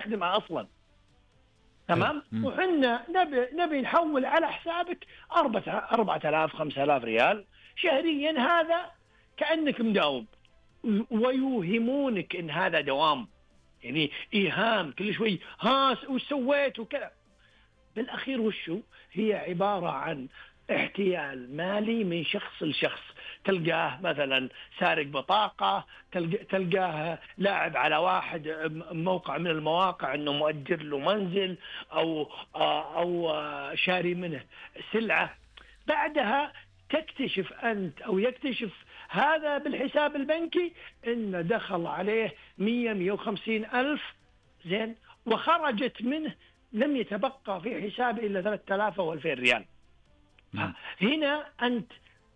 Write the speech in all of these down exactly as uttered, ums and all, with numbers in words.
تستخدمها أصلا. تمام. وحنا نبي نبي نحول على حسابك أربعة آلاف خمسة آلاف ريال شهريا، هذا كأنك مداوم، ويوهمونك إن هذا دوام، يعني إيهام كل شوي ها وش سويت وكذا. بالأخير وشو هي عبارة عن احتيال مالي من شخص لشخص. تلقاه مثلا سارق بطاقة، تلقاه لاعب على واحد موقع من المواقع انه مؤجر له منزل او او شاري منه سلعة. بعدها تكتشف انت او يكتشف هذا بالحساب البنكي انه دخل عليه مية مية وخمسين الف، زين، وخرجت منه لم يتبقى في حسابه الا ثلاثة آلاف او ألفين ريال. هنا انت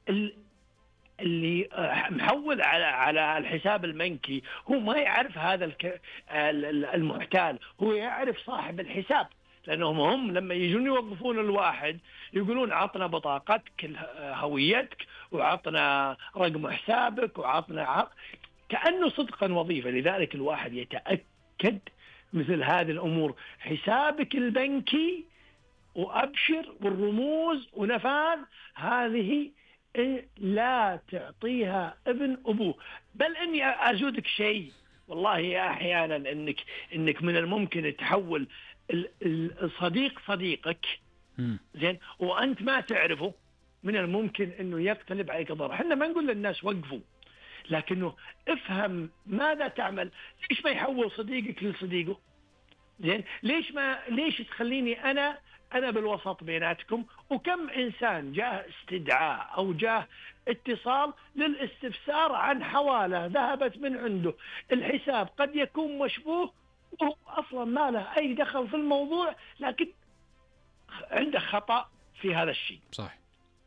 اللي محول على على الحساب البنكي هو ما يعرف هذا المحتال، هو يعرف صاحب الحساب، لأنهم هم لما يجون يوظفون الواحد يقولون عطنا بطاقتك هويتك وعطنا رقم حسابك وعطنا عق... كأنه صدقا وظيفة. لذلك الواحد يتأكد مثل هذه الأمور، حسابك البنكي وأبشر والرموز ونفاذ هذه لا تعطيها ابن أبوه. بل إني أزودك شيء، والله أحيانا إنك إنك من الممكن تحول الصديق صديقك، زين، وأنت ما تعرفه، من الممكن إنه يقتلب عليك ضرر. إحنا ما نقول للناس وقفوا، لكنه افهم ماذا تعمل. ليش ما يحول صديقك لصديقه؟ زين، ليش ما ليش تخليني أنا أنا بالوسط بيناتكم؟ وكم إنسان جاء استدعاء أو جاء اتصال للاستفسار عن حوالة ذهبت من عنده، الحساب قد يكون مشبوه وهو أصلا ما له أي دخل في الموضوع، لكن عنده خطأ في هذا الشيء. صح.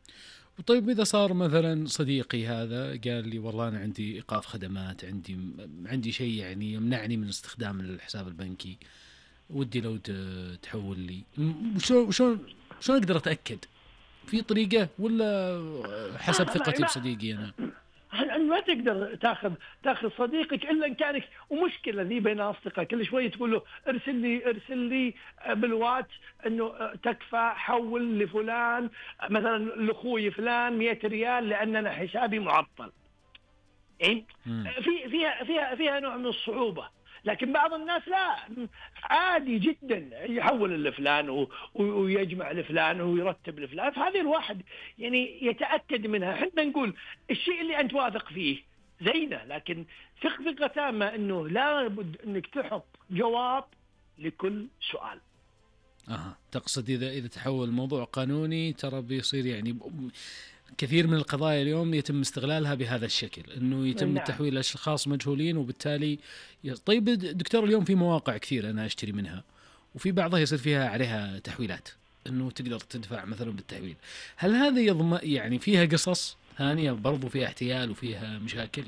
طيب إذا صار مثلا صديقي هذا قال لي والله أنا عندي إيقاف خدمات، عندي عندي شيء يعني يمنعني من استخدام الحساب البنكي، ودي لو تحول لي، شلون شلون شلون أقدر أتأكد؟ في طريقة ولا حسب ثقتي بصديقي أنا؟ ما تقدر تاخذ تاخذ صديقك الا ان كانك، ومشكله ذي بين اصدقاء كل شويه تقول له ارسل لي ارسل لي بالوات انه تكفى حول لفلان مثلا لاخوي فلان مئة ريال لاننا حسابي معطل. يعني في فيها فيها فيها نوع من الصعوبه. لكن بعض الناس لا، عادي جدا يحول لفلان ويجمع لفلان ويرتب لفلان. فهذه الواحد يعني يتأكد منها. حنا نقول الشيء اللي أنت واثق فيه زينة، لكن ثق ثقة تامة أنه لا بد أنك تحط جواب لكل سؤال. أها، تقصد إذا إذا تحول الموضوع قانوني ترى بيصير يعني كثير من القضايا اليوم يتم استغلالها بهذا الشكل، انه يتم نعم. التحويل لاشخاص مجهولين، وبالتالي طيب دكتور اليوم في مواقع كثير انا اشتري منها وفي بعضها يصير فيها عليها تحويلات انه تقدر تدفع مثلا بالتحويل، هل هذا يضمن يعني فيها قصص ثانيه برضو فيها احتيال وفيها مشاكل؟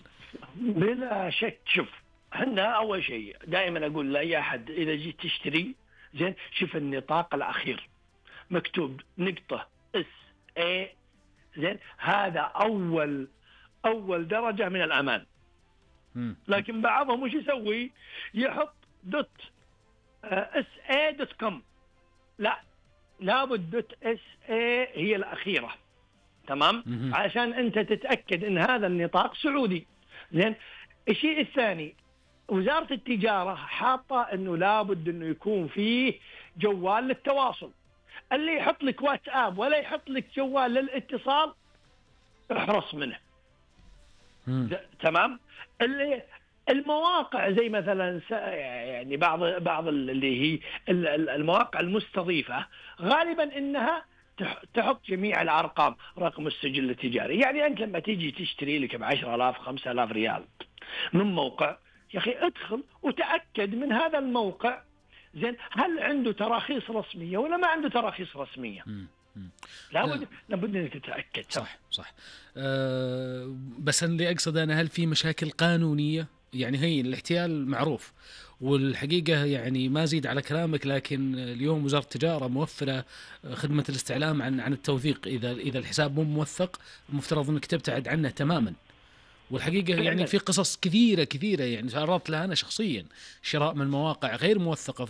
بلا شك. شوف، احنا اول شيء دائما اقول لاي احد اذا جيت تشتري، زين، شوف النطاق الاخير مكتوب نقطه اس اي، زين، هذا أول أول درجة من الأمان. لكن بعضهم وش يسوي؟ يحط دوت اس اي دوت كوم. لا، لابد دوت اس اي هي الأخيرة. تمام؟ عشان أنت تتأكد إن هذا النطاق سعودي. زين. الشيء الثاني، وزارة التجارة حاطة إنه لابد إنه يكون فيه جوال للتواصل. اللي يحط لك واتساب ولا يحط لك جوال للاتصال احرص منه. تمام. اللي المواقع زي مثلا يعني بعض بعض اللي هي المواقع المستضيفة غالبا انها تحط جميع الارقام، رقم السجل التجاري. يعني انت لما تيجي تشتري لك بعشرة آلاف خمسة آلاف ريال من موقع، يا اخي ادخل وتأكد من هذا الموقع، زين، هل عنده تراخيص رسمية ولا ما عنده تراخيص رسمية. لابد لابد انك تتأكد. صح صح. أه بس اللي اقصد انا، هل في مشاكل قانونية؟ يعني هي الاحتيال معروف، والحقيقة يعني ما زيد على كلامك، لكن اليوم وزارة التجارة موفرة خدمة الاستعلام عن عن التوثيق. اذا اذا الحساب مو موثق المفترض انك تبتعد عنه تماما. والحقيقة يعني في قصص كثيرة كثيرة يعني تعرضت لها أنا شخصيا، شراء من مواقع غير موثقة